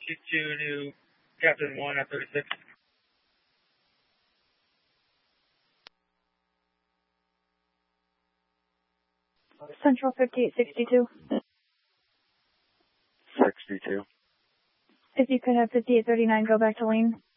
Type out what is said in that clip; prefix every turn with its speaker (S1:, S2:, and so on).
S1: to Captain 1 at 36.
S2: Central 5862.
S3: 62.
S2: If you could have 5839 go back to lane.